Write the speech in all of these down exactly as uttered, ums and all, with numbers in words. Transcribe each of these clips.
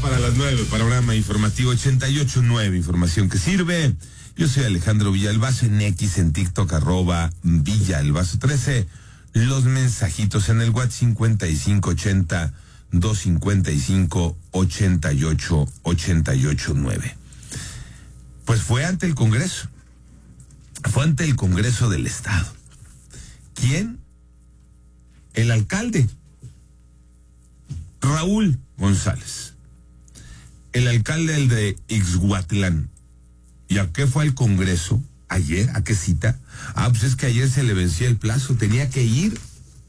para las nueve, panorama informativo ochenta y ocho nueve, información que sirve. Yo soy Alejandro Villalbazo, en X, en TikTok, arroba Villalbazo trece. Los mensajitos en el WhatsApp cincuenta y cinco ochenta, doscientos cincuenta y cinco, ochenta y ocho, ochenta y ocho nueve. Pues fue ante el Congreso. Fue ante el Congreso del Estado. ¿Quién? El alcalde Raúl González, el alcalde el de Ixhuatlán. ¿Y a qué fue al Congreso ayer? ¿A qué cita? Ah, pues es que ayer se le vencía el plazo, tenía que ir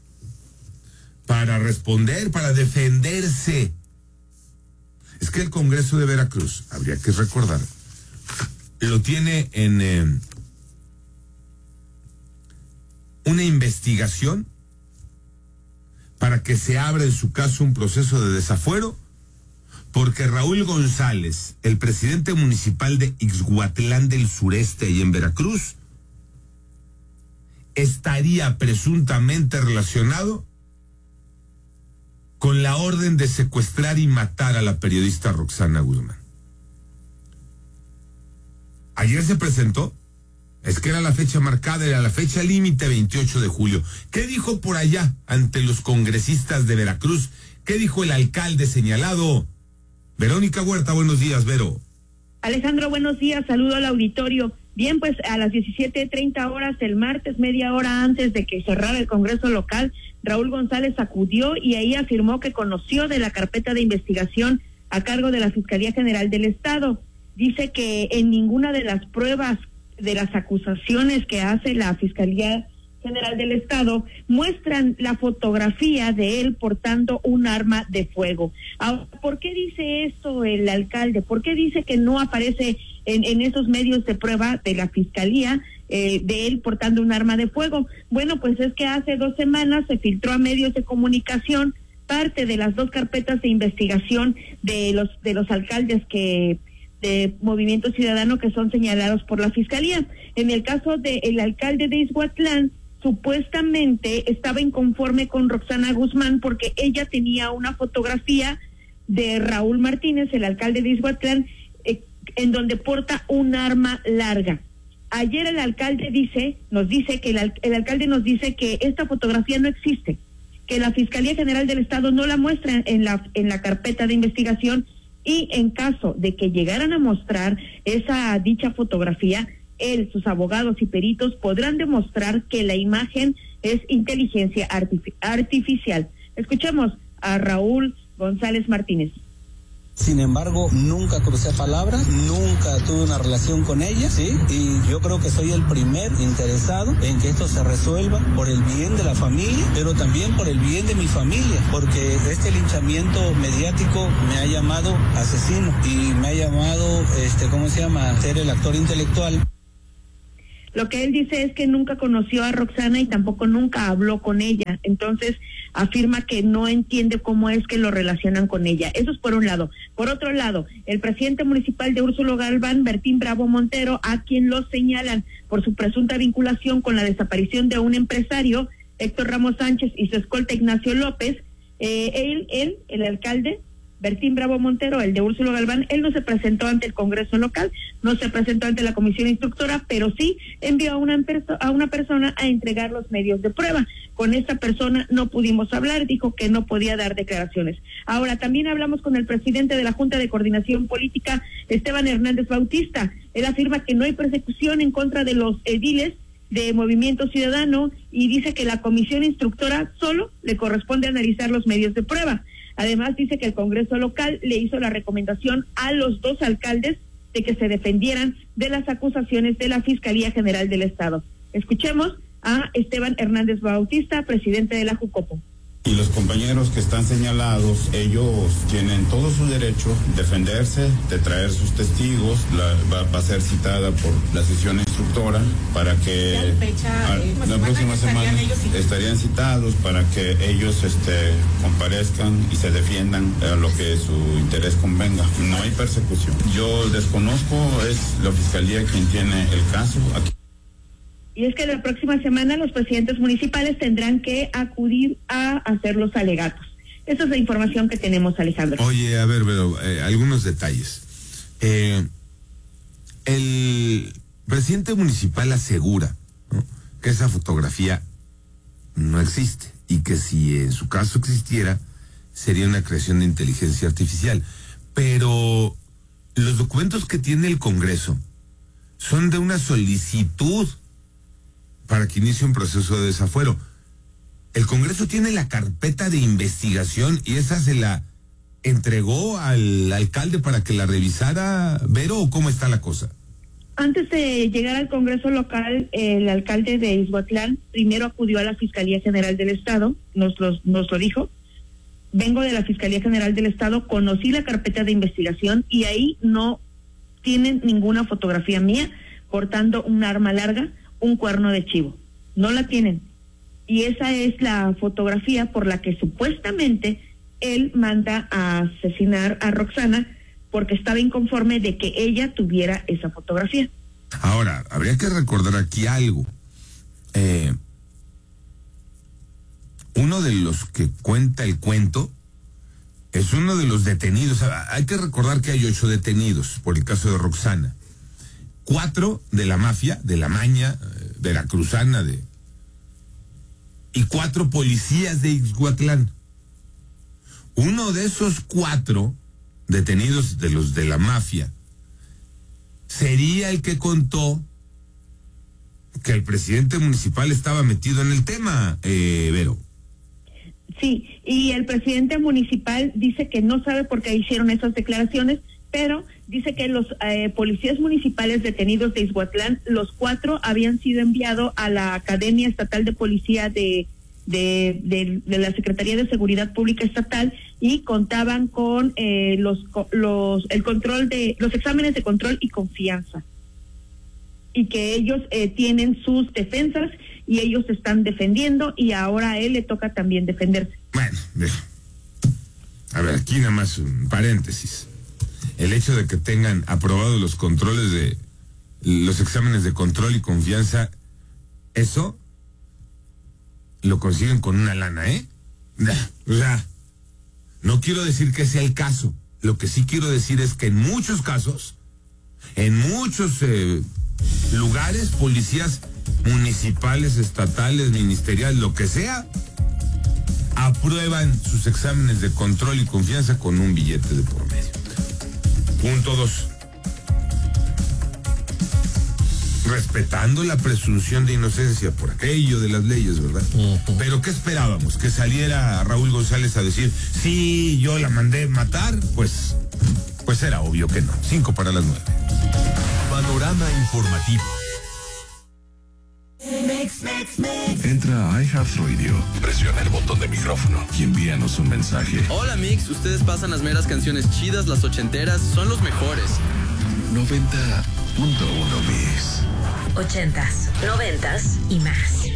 para responder, para defenderse. Es que el Congreso de Veracruz, habría que recordar, lo tiene en eh, una investigación para que se abra en su caso un proceso de desafuero, porque Raúl González, el presidente municipal de Ixhuatlán del Sureste y en Veracruz, estaría presuntamente relacionado con la orden de secuestrar y matar a la periodista Roxana Guzmán. Ayer se presentó, es que era la fecha marcada, era la fecha límite, veintiocho de julio. ¿Qué dijo por allá ante los congresistas de Veracruz? ¿Qué dijo el alcalde señalado? Verónica Huerta, buenos días, Vero. Alejandro, buenos días, saludo al auditorio. Bien, pues a las diecisiete treinta horas el martes, media hora antes de que cerrara el Congreso local, Raúl González acudió y ahí afirmó que conoció de la carpeta de investigación a cargo de la Fiscalía General del Estado. Dice que en ninguna de las pruebas de las acusaciones que hace la Fiscalía General del Estado muestran la fotografía de él portando un arma de fuego. Ahora, ¿por qué dice esto el alcalde? ¿Por qué dice que no aparece en, en esos medios de prueba de la Fiscalía eh, de él portando un arma de fuego? Bueno, pues es que hace dos semanas se filtró a medios de comunicación parte de las dos carpetas de investigación de los de los alcaldes que de Movimiento Ciudadano que son señalados por la Fiscalía. En el caso del alcalde de Ixhuatlán, supuestamente estaba inconforme con Roxana Guzmán porque ella tenía una fotografía de Raúl Martínez, el alcalde de Ixhuatlán, eh, en donde porta un arma larga. Ayer el alcalde dice, nos dice que el, el alcalde nos dice que esta fotografía no existe, que la Fiscalía General del Estado no la muestra en la en la carpeta de investigación. Y en caso de que llegaran a mostrar esa dicha fotografía, él, sus abogados y peritos podrán demostrar que la imagen es inteligencia artific- artificial. Escuchemos a Raúl González Martínez. Sin embargo, nunca crucé palabras, nunca tuve una relación con ella, ¿sí? Y yo creo que soy el primer interesado en que esto se resuelva por el bien de la familia, pero también por el bien de mi familia, porque este linchamiento mediático me ha llamado asesino y me ha llamado, este, ¿cómo se llama?, ser el actor intelectual. Lo que él dice es que nunca conoció a Roxana y tampoco nunca habló con ella. Entonces afirma que no entiende cómo es que lo relacionan con ella. Eso es por un lado. Por otro lado, el presidente municipal de Úrsulo Galván, Bertín Bravo Montero, a quien lo señalan por su presunta vinculación con la desaparición de un empresario, Héctor Ramos Sánchez, y su escolta Ignacio López, eh, él, él, el alcalde, Bertín Bravo Montero, el de Úrsulo Galván, él no se presentó ante el Congreso local, no se presentó ante la comisión instructora, pero sí envió a una, a una persona a entregar los medios de prueba. Con esta persona no pudimos hablar, dijo que no podía dar declaraciones. Ahora, también hablamos con el presidente de la Junta de Coordinación Política, Esteban Hernández Bautista. Él afirma que no hay persecución en contra de los ediles de Movimiento Ciudadano y dice que la comisión instructora solo le corresponde analizar los medios de prueba. Además, dice que el Congreso local le hizo la recomendación a los dos alcaldes de que se defendieran de las acusaciones de la Fiscalía General del Estado. Escuchemos a Esteban Hernández Bautista, presidente de la Jucopo. Y los compañeros que están señalados, ellos tienen todo su derecho de defenderse, de traer sus testigos, la, va, va a ser citada por la sesión instructora para que fecha, a, eh, la próxima semana estarían, estarían citados para que ellos este, comparezcan y se defiendan a lo que su interés convenga. No hay persecución. Yo desconozco, es la Fiscalía quien tiene el caso aquí. Y es que la próxima semana los presidentes municipales tendrán que acudir a hacer los alegatos. Esa es la información que tenemos, Alejandro. Oye, a ver, pero eh, algunos detalles. Eh, el presidente municipal asegura, ¿no?, que esa fotografía no existe y que si en su caso existiera sería una creación de inteligencia artificial. Pero los documentos que tiene el Congreso son de una solicitud para que inicie un proceso de desafuero. El Congreso tiene la carpeta de investigación y esa se la entregó al alcalde para que la revisara, Vero, ¿o cómo está la cosa? Antes de llegar al Congreso local, el alcalde de Ixhuatlán primero acudió a la Fiscalía General del Estado, nos lo, nos lo dijo. Vengo de la Fiscalía General del Estado, conocí la carpeta de investigación y ahí no tienen ninguna fotografía mía portando un arma larga, un cuerno de chivo. No la tienen. Y esa es la fotografía por la que supuestamente él manda a asesinar a Roxana, porque estaba inconforme de que ella tuviera esa fotografía. Ahora, habría que recordar aquí algo. Eh, uno de los que cuenta el cuento es uno de los detenidos. Hay que recordar que hay ocho detenidos por el caso de Roxana. Cuatro de la mafia, de la maña, veracruzana, de y cuatro policías de Ixhuatlán. Uno de esos cuatro detenidos de los de la mafia sería el que contó que el presidente municipal estaba metido en el tema, eh, Vero. Sí, y el presidente municipal dice que no sabe por qué hicieron esas declaraciones, pero dice que los eh, policías municipales detenidos de Ixhuatlán, los cuatro habían sido enviados a la Academia Estatal de Policía de, de, de, de la Secretaría de Seguridad Pública Estatal y contaban con eh, los, los, el control de, los exámenes de control y confianza. Y que ellos eh, tienen sus defensas y ellos se están defendiendo y ahora a él le toca también defenderse. Bueno, a ver, aquí nada más un paréntesis. El hecho de que tengan aprobados los controles de los exámenes de control y confianza, eso lo consiguen con una lana, ¿eh? O sea, no quiero decir que sea el caso. Lo que sí quiero decir es que en muchos casos, en muchos eh, lugares, policías municipales, estatales, ministeriales, lo que sea, aprueban sus exámenes de control y confianza con un billete de por medio. Punto dos. Respetando la presunción de inocencia por aquello de las leyes, ¿verdad? Uh-huh. Pero ¿qué esperábamos? ¿Que saliera Raúl González a decir, sí, yo la mandé matar? Pues, pues era obvio que no. Cinco para las nueve. Panorama informativo. Entra a iHeartRadio, presiona el botón de micrófono y envíanos un mensaje. Hola Mix, ustedes pasan las meras canciones chidas, las ochenteras, son los mejores. noventa punto uno Mix. Ochentas, noventas y más.